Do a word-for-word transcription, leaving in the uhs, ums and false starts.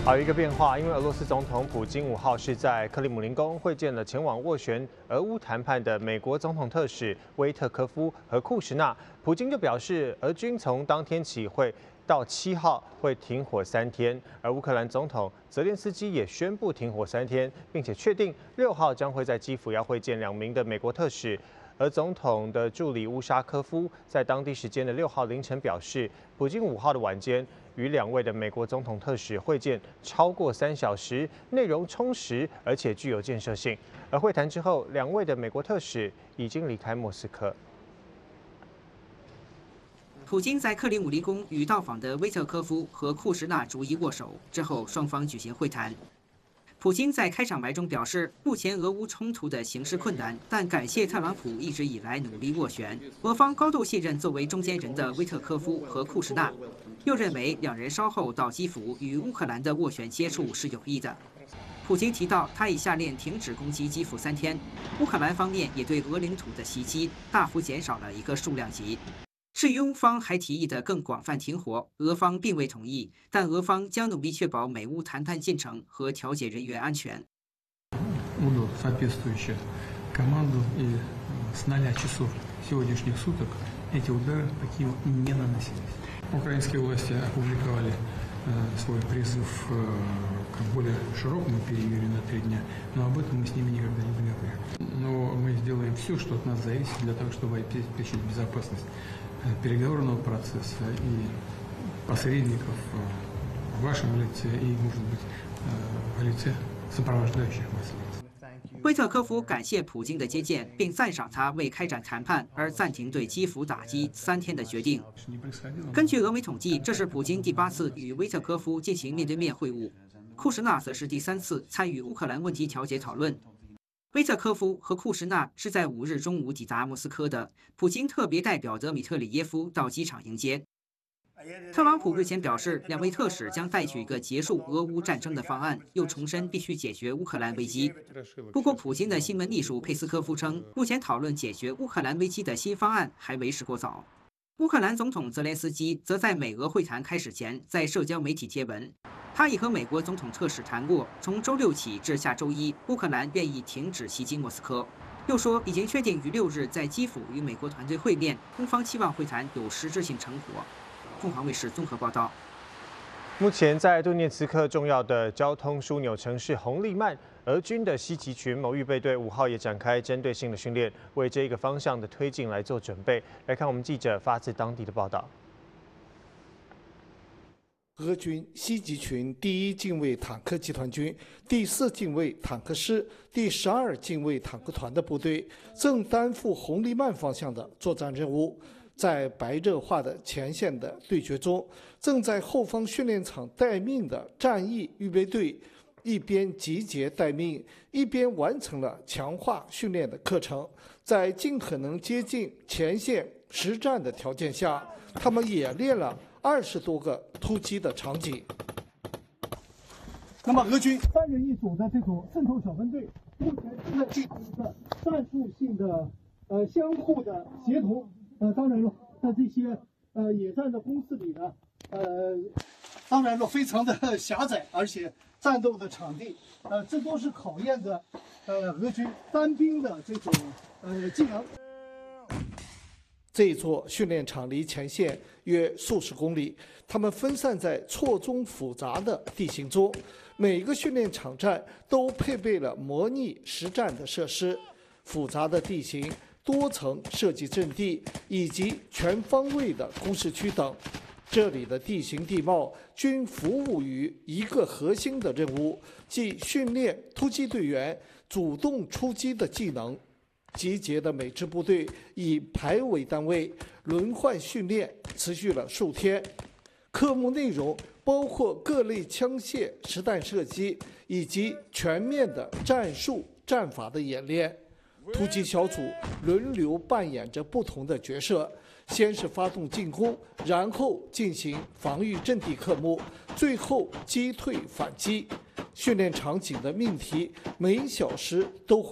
好，一个变化，因为俄罗斯总统普京五号是在克里姆林宫会见了前往斡旋俄乌谈判的美国总统特使威特科夫和库什纳。普京就表示，俄军从当天起会到七号会停火三天，而乌克兰总统泽连斯基也宣布停火三天，并且确定六号将会在基辅要会见两名的美国特使。而总统的助理乌沙科夫在当地时间的六号凌晨表示，普京五号的晚间与两位的美国总统特使会见超过三小时，内容充实而且具有建设性。而会谈之后，两位的美国特使已经离开莫斯科。 普京在克里姆林宫与到访的威特科夫和库什纳逐一握手，之后双方举行会谈。普京在开场白中表示，目前俄乌冲突的形势困难，但感谢特朗普一直以来努力斡旋。俄方高度信任作为中间人的威特科夫和库什纳，又认为两人稍后到基辅与乌克兰的斡旋接触是有益的。普京提到，他已下令停止攻击基辅三天，乌克兰方面也对俄领土的袭击大幅减少了一个数量级。至于乌方还提议的更广泛停火，俄方并未同意，但俄方将努力确保美乌谈判进程和调解人员安全。 Удал соответствующую команду и с нуля часов сегодняшних суток эти удары по Киеву не наносились. Украинские власти опубликовали свой призыв к более широкому перемирию на три дня, но об этом мы с ними никогда не договорим. Но мы сделаем все, что от нас зависит, для того, чтобы обеспечить безопасность переговорного процесса и посредников в вашем лице и, может быть, в лице сопровождающих вас лиц. 威特科夫感谢普京的接见，并赞赏他为开展谈判而暂停对基辅打击三天的决定。根据俄媒统计，这是普京第八次与威特科夫进行面对面会晤，库什纳则是第三次参与乌克兰问题调解讨论。威特科夫和库什纳是在五日中午抵达莫斯科的，普京特别代表德米特里耶夫到机场迎接。特朗普日前表示，两位特使将带去一个结束俄乌战争的方案，又重申必须解决乌克兰危机。不过，普京的新闻秘书佩斯科夫称，目前讨论解决乌克兰危机的新方案还为时过早。乌克兰总统泽连斯基则在美俄会谈开始前，在社交媒体贴文，他已和美国总统特使谈过，从周六起至下周一，乌克兰愿意停止袭击莫斯科。又说已经确定于六日在基辅与美国团队会面，中方期望会谈有实质性成果。凤凰卫视综合报道。 目前在顿涅茨克重要的交通枢纽城市红利曼，俄军的西级群某预备队五号也展开针对性的训练，为这一个方向的推进来做准备。来看我们记者发自当地的报道。 俄军西级群第一近卫坦克集团军第四近卫坦克师第十二近卫坦克团的部队正担负红利曼方向的作战任务。在白热化的前线的对决中，正在后方训练场待命的战役预备队，一边集结待命，一边完成了强化训练的课程。在尽可能接近前线实战的条件下，他们演练了二十多个突击的场景。 那么，俄军三人一组的这种渗透小分队，目前正在进行一个战术性的呃相互的协同。呃，当然了，在这些呃野战的攻势里呢，呃，当然了，非常的狭窄，而且战斗的场地，呃，这都是考验着呃俄军单兵的这种呃技能。 这座训练场离前线约数十公里，他们分散在错综复杂的地形中，每个训练场站都配备了模拟实战的设施，复杂的地形。多层设计阵地以及全方位的工事区等，这里的地形地貌均服务于一个核心的任务，即训练突击队员主动出击的技能。集结的每支部队以排为单位，轮换训练，持续了数天。科目内容包括各类枪械实弹射击以及全面的战术战法的演练。突击小组轮流扮演着不同的角色，先是发动进攻，然后进行防御阵地科目，最后击退反击。训练场景的命题每小时都会